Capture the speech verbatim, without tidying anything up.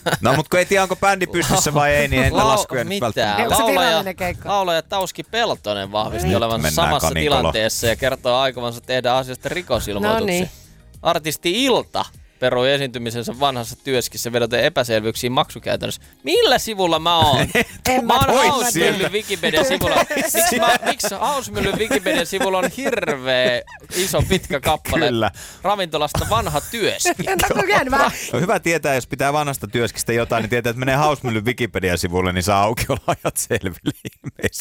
No, mutta kun ei tiedä, onko bändi pystyssä vai ei, niin en Lau- laskuja nyt mitään. välttämättä. Onko se Laulaja, virallinen keikka? laulaja Tauski Peltonen vahvisti Niin. olevansa Mennään samassa Kanikolo. tilanteessa ja kertoo aikovansa tehdä asiasta rikosilmoituksen. No niin. Artisti Ilta perui esiintymisensä vanhassa työskissä vedoten epäselvyyksiin maksukäytännössä. Millä sivulla mä oon? En Mä oon tiedä. Hausmyllyn Wikipedia-sivulla. Miksi, mä, miksi Hausmyllyn Wikipedia-sivulla on hirveä iso pitkä kappale Kyllä. ravintolasta vanha työski? Entä kokein mä? On hyvä tietää, jos pitää vanhasta työskistä jotain, niin tietää, että menee Hausmyllyn Wikipedia-sivulle, niin saa aukioloajat selville ilmeisesti.